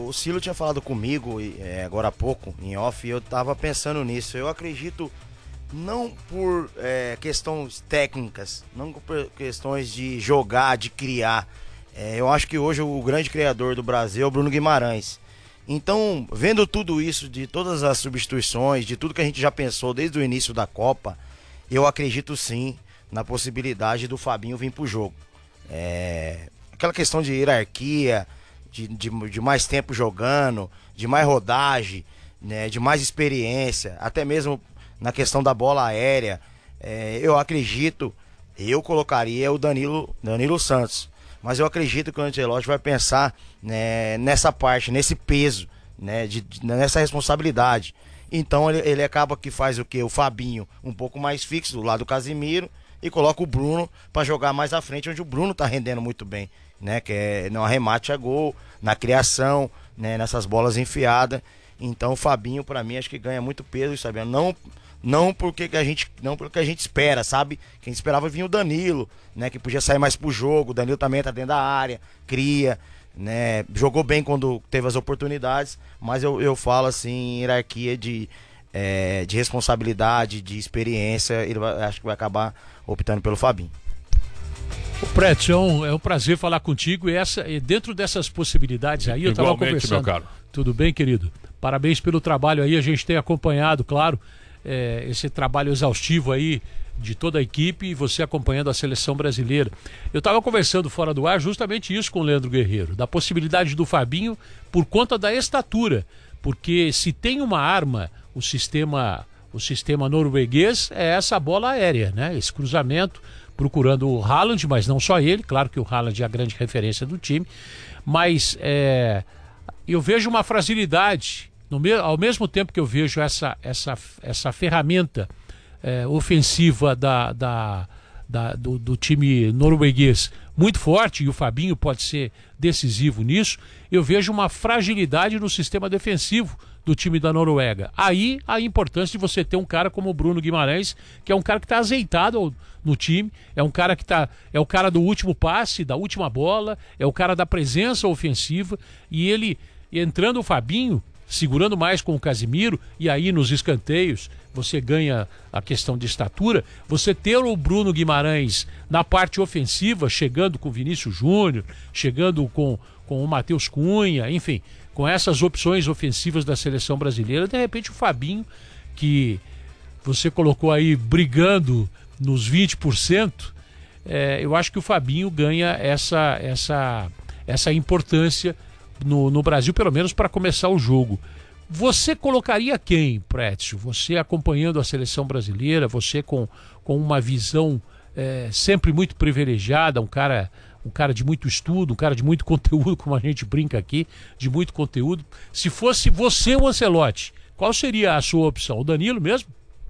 o Cilo tinha falado comigo agora há pouco, em off, e eu tava pensando nisso. Eu acredito, não por questões técnicas, não por questões de jogar, de criar. Eu acho que hoje o grande criador do Brasil é o Bruno Guimarães. Então, vendo tudo isso, de todas as substituições, de tudo que a gente já pensou desde o início da Copa, eu acredito sim na possibilidade do Fabinho vir pro jogo. Aquela questão de hierarquia, de mais tempo jogando, de mais rodagem, né, de mais experiência, até mesmo na questão da bola aérea, eu acredito, eu colocaria o Danilo Santos. Mas eu acredito que o Ancelotti vai pensar, né, nessa parte, nesse peso, né, nessa responsabilidade. Então ele acaba que faz o quê? O Fabinho um pouco mais fixo do lado do Casimiro e coloca o Bruno para jogar mais à frente, onde o Bruno tá rendendo muito bem, né, que é no arremate a gol, na criação, né, nessas bolas enfiadas. Então o Fabinho, para mim, acho que ganha muito peso, sabe? Não porque a gente espera, sabe? Quem esperava vinha o Danilo, né? Que podia sair mais pro jogo. O Danilo também tá dentro da área, cria, né? Jogou bem quando teve as oportunidades, mas eu falo assim, hierarquia de responsabilidade, de experiência, acho que vai acabar optando pelo Fabinho. O Prédio, é um prazer falar contigo e dentro dessas possibilidades aí, eu estava conversando. Meu caro. Tudo bem, querido? Parabéns pelo trabalho aí, a gente tem acompanhado, claro, esse trabalho exaustivo aí de toda a equipe e você acompanhando a seleção brasileira. Eu estava conversando fora do ar justamente isso com o Leandro Guerreiro, da possibilidade do Fabinho por conta da estatura, porque se tem uma arma, o sistema norueguês é essa bola aérea, né? Esse cruzamento, procurando o Haaland, mas não só ele, claro que o Haaland é a grande referência do time, mas eu vejo uma fragilidade, ao mesmo tempo que eu vejo essa ferramenta ofensiva do time norueguês muito forte, e o Fabinho pode ser decisivo nisso, eu vejo uma fragilidade no sistema defensivo do time da Noruega. Aí a importância de você ter um cara como o Bruno Guimarães, que é um cara que está azeitado no time, é um cara que é o cara do último passe, da última bola, é o cara da presença ofensiva, e ele, entrando o Fabinho, segurando mais com o Casimiro, e aí nos escanteios você ganha a questão de estatura, você ter o Bruno Guimarães na parte ofensiva, chegando com o Vinícius Júnior, chegando com o Matheus Cunha, enfim, com essas opções ofensivas da seleção brasileira, de repente o Fabinho, que você colocou aí brigando nos 20%, eu acho que o Fabinho ganha essa importância no Brasil, pelo menos para começar o jogo. Você colocaria quem, Prétio? Você acompanhando a seleção brasileira, você com uma visão sempre muito privilegiada, um cara de muito estudo, um cara de muito conteúdo, como a gente brinca aqui, de muito conteúdo. Se fosse você o Ancelotti, qual seria a sua opção? O Danilo mesmo?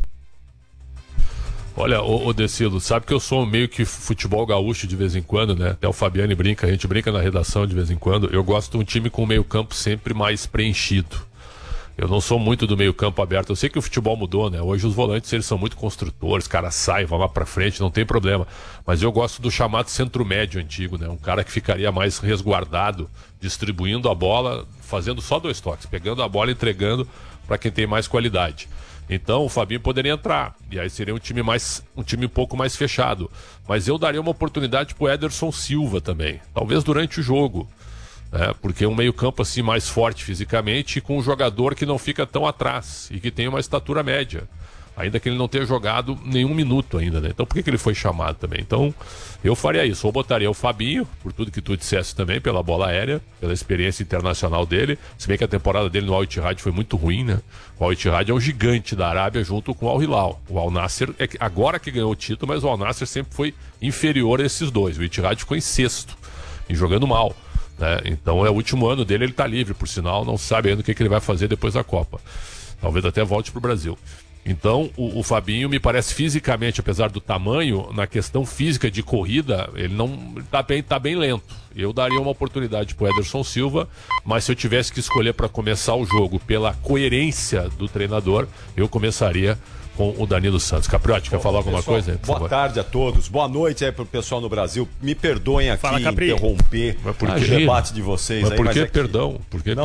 Olha, ô Decilo, sabe que eu sou meio que futebol gaúcho de vez em quando, né? Até o Fabiane brinca, a gente brinca na redação de vez em quando. Eu gosto de um time com o meio campo sempre mais preenchido. Eu não sou muito do meio campo aberto. Eu sei que o futebol mudou, né? Hoje os volantes, eles são muito construtores, cara sai, vão lá pra frente, não tem problema. Mas eu gosto do chamado centro médio antigo, né? Um cara que ficaria mais resguardado, distribuindo a bola, fazendo só 2 toques, pegando a bola e entregando para quem tem mais qualidade. Então o Fabinho poderia entrar, e aí seria um time um pouco mais fechado. Mas eu daria uma oportunidade pro Ederson Silva também, talvez durante o jogo, porque um meio campo assim mais forte fisicamente, e com um jogador que não fica tão atrás e que tem uma estatura média, ainda que ele não tenha jogado nenhum minuto ainda, né? Então por que ele foi chamado também? Então eu faria isso, ou botaria o Fabinho, por tudo que tu disseste também, pela bola aérea, pela experiência internacional dele, se bem que a temporada dele no Al Ittihad foi muito ruim, né? O Al Ittihad é um gigante da Arábia junto com o Al Hilal. O Al Nassr agora que ganhou o título, mas o Al Nassr sempre foi inferior a esses dois. O Ittihad ficou em 6º e jogando mal, né? Então é o último ano dele, ele tá livre, por sinal, não sabe ainda o que ele vai fazer depois da Copa. Talvez até volte pro Brasil. Então o Fabinho me parece fisicamente, apesar do tamanho, na questão física de corrida, ele tá bem lento. Eu daria uma oportunidade pro Ederson Silva, mas se eu tivesse que escolher para começar o jogo pela coerência do treinador, eu começaria com o Danilo Santos. Capriotti, quer falar alguma coisa? Boa tarde a todos, boa noite aí pro pessoal no Brasil. Me perdoem aqui Fala, interromper o debate de vocês. Mas aí, por que é que... perdão? Por que